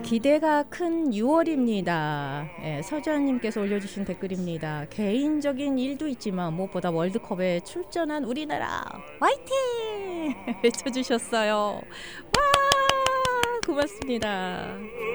기대가 큰 6월입니다. 서주환님께서 올려주신 댓글입니다. 개인적인 일도 있지만 무엇보다 월드컵에 출전한 우리나라 화이팅! 외쳐주셨어요. 와, 고맙습니다.